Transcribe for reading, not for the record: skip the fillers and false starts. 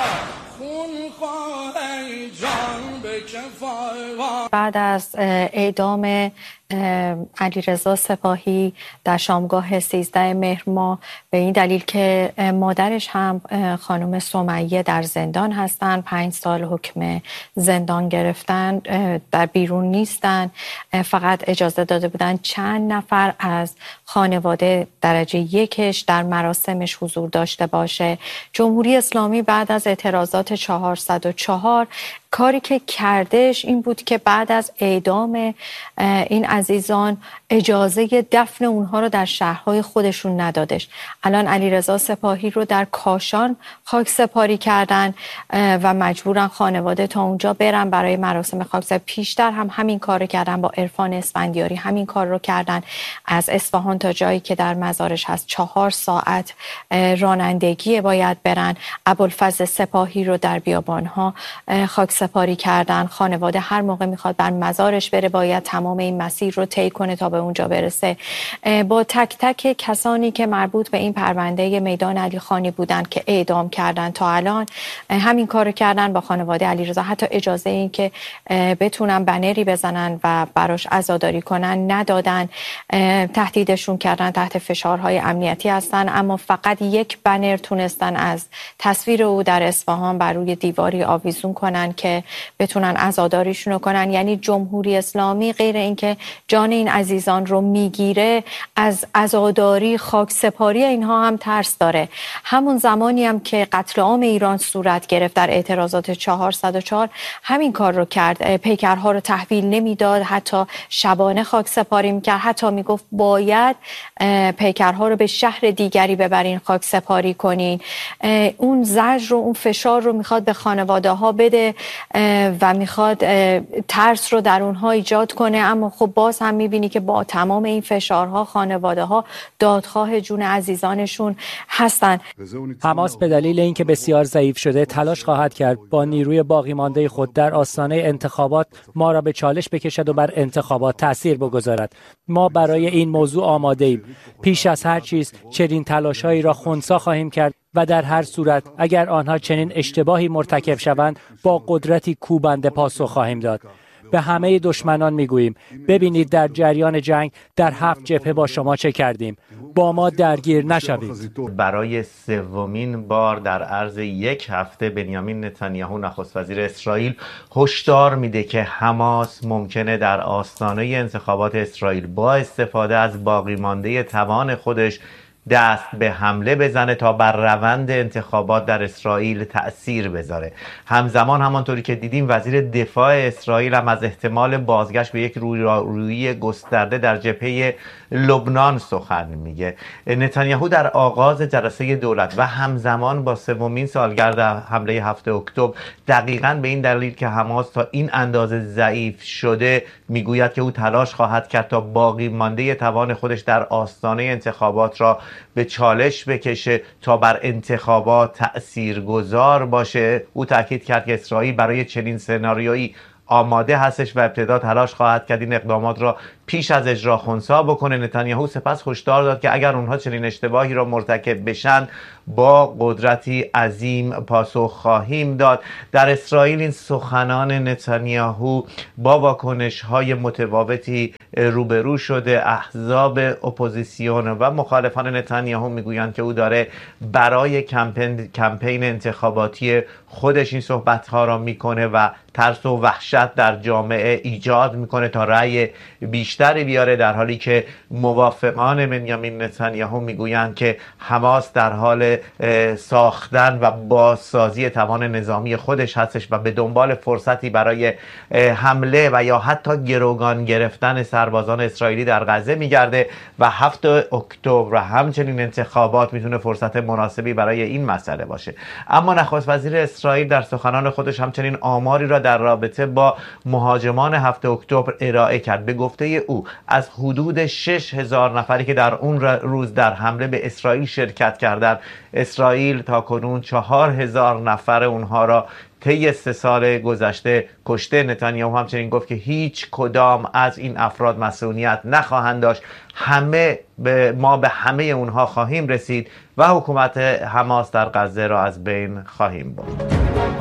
بعد از اعدام علیرضا سپاهی در شامگاه 13 مهر ماه به این دلیل که مادرش هم خانم سمیه در زندان هستن، 5 سال حکم زندان گرفتن، در بیرون نیستن، فقط اجازه داده بودن چند نفر از خانواده درجه یکش در مراسمش حضور داشته باشه. جمهوری اسلامی بعد از اعتراضات 404 کاری که کردش این بود که بعد از اعدام این عزیزان اجازه دفن اونها رو در شهرهای خودشون ندادش. الان علیرضا سپاهی رو در کاشان خاک سپاری کردن و مجبورن خانواده تا اونجا برن برای مراسم خاک سپاری. پیشتر هم همین کار رو کردن، با عرفان اسفندیاری همین کار رو کردن. از اصفهان تا جایی که در مزارش هست 4 ساعت رانندگی باید برن. ابوالفضل سپاهی رو در بیابانها خاک سپاری کردن. خانواده هر موقع میخواد بر مزارش بره باید تمام این مسیر رو طی کنه تا به اونجا برسه. با تک تک کسانی که مربوط به این پرونده میدان علی خانی بودن که اعدام کردن تا الان همین کارو کردن با خانواده علیرضا. حتی اجازه این که بتونن بنری بزنن و براش عزاداری کنن ندادن، تهدیدشون کردن، تحت فشارهای امنیتی هستن. اما فقط یک بنر تونستن از تصویر او در اصفهان بر روی دیواری آویزون کنن که بتونن عزاداریشون کنن. یعنی جمهوری اسلامی غیر اینکه جان این عزیزان رو میگیره، از عزاداری، خاک سپاری اینها هم ترس داره. همون زمانی هم که قتل عام ایران صورت گرفت در اعتراضات 404 همین کار رو کرد. پیکرها رو تحویل نمیداد، حتی شبانه خاک سپاری میکرد، حتی میگفت باید پیکرها رو به شهر دیگری ببرین خاک سپاری کنین. اون زجر رو، اون فشار رو میخواد به خانواده ها بده و میخواد ترس رو در اونها ایجاد کنه. اما خب باز هم میبینی که با تمام این فشارها خانواده ها دادخواه جون عزیزانشون هستن. حماس به دلیل اینکه بسیار ضعیف شده تلاش خواهد کرد با نیروی باقی مانده خود در آستانه انتخابات ما را به چالش بکشد و بر انتخابات تأثیر بگذارد. ما برای این موضوع آماده ایم. پیش از هر چیز چنین تلاش‌هایی را خنثی خواهیم کرد و در هر صورت اگر آنها چنین اشتباهی مرتکب شوند با قدرتی کوبنده پاسخ خواهیم داد. به همه دشمنان میگوییم ببینید در جریان جنگ در 7 جبهه با شما چه کردیم، با ما درگیر نشوید. برای 3مین بار در عرض 1 هفته بنیامین نتانیاهو نخست وزیر اسرائیل هشدار میده که حماس ممکنه در آستانه انتخابات اسرائیل با استفاده از باقی مانده توان خودش دست به حمله بزنه تا بر روند انتخابات در اسرائیل تأثیر بذاره. همزمان همانطوری که دیدیم وزیر دفاع اسرائیل هم از احتمال بازگشت به یک رویارویی گسترده در جبهه لبنان سخن میگه. نتانیاهو در آغاز جلسه دولت و همزمان با 3مین سالگرد حمله 7 اکتبر دقیقاً به این دلیل که حماس تا این اندازه ضعیف شده میگوید که او تلاش خواهد کرد تا باقی مانده توان خودش در آستانه انتخابات را به چالش بکشه تا بر انتخابات تأثیرگذار باشه. او تاکید کرد که اسرائیل برای چنین سناریویی آماده هستش و ابتدا تلاش خواهد کرد این اقدامات را پیش از اجرا خنثی بکنه. نتانیاهو سپس هشدار داد که اگر اونها چنین اشتباهی را مرتکب بشن با قدرتی عظیم پاسخ خواهیم داد. در اسرائیل این سخنان نتانیاهو با واکنش‌های متفاوتی روبرو شده. احزاب اپوزیسیون و مخالفان نتانیاهو میگویند که او داره برای کمپین انتخاباتی خودش این صحبت‌ها را میکنه و ترس و وحشت در جامعه ایجاد میکنه تا رأی بیشتری بیاره، در حالی که موافقان بنیامین نتانیاهو میگویند که حماس در حال ساختن و بازسازی توان نظامی خودش هستش و به دنبال فرصتی برای حمله و یا حتی گروگان گرفتن سربازان اسرائیلی در غزه میگرده و 7 اکتبر و همچنین انتخابات میتونه فرصت مناسبی برای این مسئله باشه. اما نخست وزیر اسرائیل در سخنان خودش همچنین آماری را در رابطه با مهاجمان 7 اکتبر ارائه کرد. به گفته او از حدود 6000 نفری که در اون روز در حمله به اسرائیل شرکت کردند، اسرائیل تا کنون 4000 نفر اونها را طی 3 سال گذشته کشته. نتانیاهو همچنین گفت که هیچ کدام از این افراد مسئولیت نخواهند داشت، ما به همه اونها خواهیم رسید و حکومت حماس در غزه را از بین خواهیم برد.